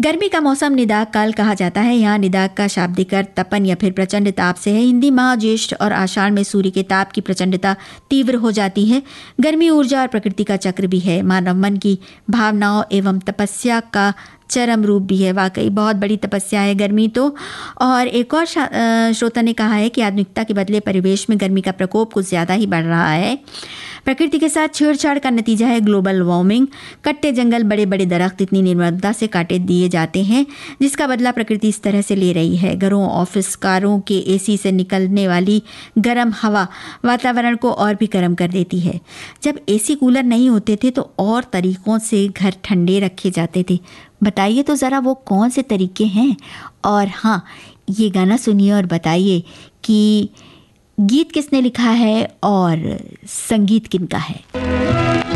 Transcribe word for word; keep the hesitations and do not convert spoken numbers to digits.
गर्मी का मौसम निदाग काल कहा जाता है। यहाँ निदाग का शाब्दिक अर्थ तपन या फिर प्रचंड ताप से है। हिंदी माह ज्येष्ठ और आषाढ़ में सूर्य के ताप की प्रचंडता तीव्र हो जाती है। गर्मी ऊर्जा और प्रकृति का चक्र भी है। मानव मन की भावनाओं एवं तपस्या का चरम रूप भी है। वाकई बहुत बड़ी तपस्या है गर्मी तो। और एक और श्रोता ने कहा है कि आधुनिकता के बदले परिवेश में गर्मी का प्रकोप कुछ ज़्यादा ही बढ़ रहा है। प्रकृति के साथ छेड़छाड़ का नतीजा है ग्लोबल वार्मिंग। कट्टे जंगल, बड़े बड़े दरख्त इतनी निर्ममता से काटे दिए जाते हैं जिसका बदला प्रकृति इस तरह से ले रही है। घरों, ऑफिस, कारों के एसी से निकलने वाली गर्म हवा वातावरण को और भी गर्म कर देती है। जब एसी कूलर नहीं होते थे तो और तरीक़ों से घर ठंडे रखे जाते थे। बताइए तो ज़रा वो कौन से तरीके हैं। और हाँ, ये गाना सुनिए और बताइए कि गीत किसने लिखा है और संगीत किनका है।